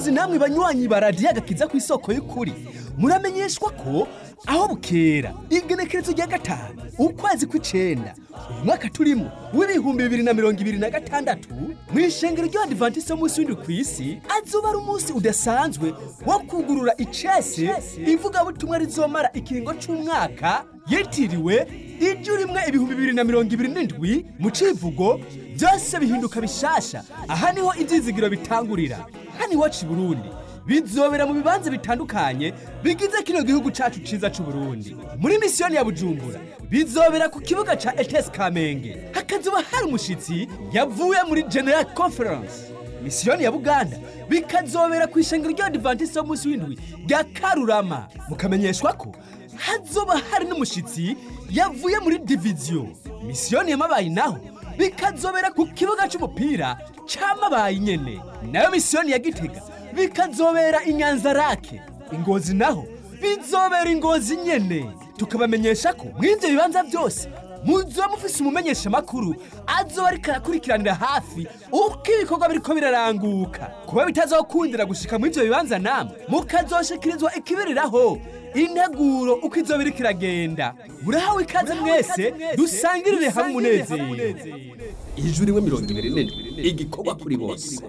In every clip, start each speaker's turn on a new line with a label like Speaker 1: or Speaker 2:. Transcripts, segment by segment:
Speaker 1: bakunzi namwe banywanyi baradiyo agakiza ku isoko y'ukuri, muramenyeshwa ko aho bukera igenekerezo rya 5 ukwezi kw'icenda umwaka turimo w'ibihumbi 2026 mw'ishengero ry'Abadiventiste b'umunsi w'indwi kw'isi azoba ari umunsi udasanzwe wo kugurura icese ivugabutumwa rizomara ikiringo c'umwaka yitiriwe ijuru rimwe 2027 mu civugo byose bihinduka bishasha. Aha niho ivyizigiro bitangurira. Hani wacu Burundi bizobera mu bibanza bitandukanye bigize kino gihugu cacu ciza c'u Burundi. Muri misiyoni ya Bujumbura bizobera ku kibuga ca ETS Kamenge, hakazoba hari umushitsi yavuye muri General Conference. Misiyoni ya Buganda bikazobera ku ishengero ry'Abadiventiste b'umunsi w'indwi rya Karurama. Mukamenyeshwa ko hazoba hari n'umushitsi yavuye muri Division. Misiyoni ya Mabayi naho bikazobera ku kibuga c'umupira ca Mabayi nyene. Nayo misiyoni ya Gitega bikazobera Inyanzarake. Ingozi naho bizobera Ingozi nyene. Tukabamenyesha ko mw'ivyo bibanza byose muzoba mufise umumenyesha makuru azoba ariko arakurikiranira hafi uko ibikorwa biriko biraranguka. Kuba bitazokundira gushika mw'ivyo bibanza namwe mukazoshikirizwa ikibiriraho integuro uko izoba iriko iragenda. Murahawe ikaze mwese dusangirire hamwe umunezero.
Speaker 2: Ijuru rimwe 27 igikorwa kuri bose.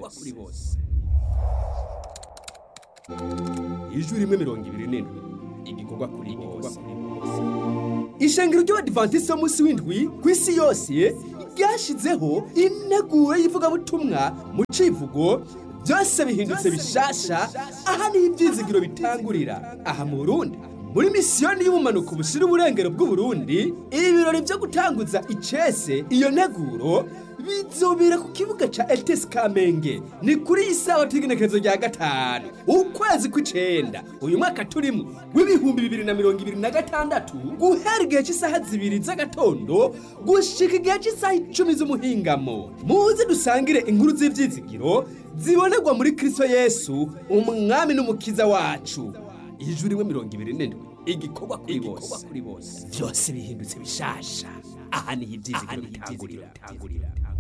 Speaker 2: Ijuru rimwe 27 igikorwa kuri bose.
Speaker 1: Ishengero ry'Abadiventiste b'umunsi w'indwi kw'isi yose ryashizeho integuro y'ivugabutumwa mu civugo byose bihindutse bishasha. Aha niho ivyizigiro bitangurira. Aha mu Burundi muri misiyoni y'ubumanuko bushira uburengero bw'Uburundi ibirori byo gutanguza icese iyo nteguro bizobera ku kibuga ca ETS Kamenge. Ni kuri isaha y'igenekerezo rya 5 ukwezi kw'icenda uyu mwaka turimo w'ibihumbi 2026 guhera igihe cy'isaha 2 z'agatondo gushika igihe cy'isaha 10 z'umuhingamo. Muze dusangire inkuru z'ivyizigiro zibonerwa muri Kristo Yesu umwami n'umukiza wacu.
Speaker 2: Ijuru rimwe 27 igikorwa kuri bose.
Speaker 1: Byose bihindutse bishasha. Aha niho ivyizigiro bitangurira.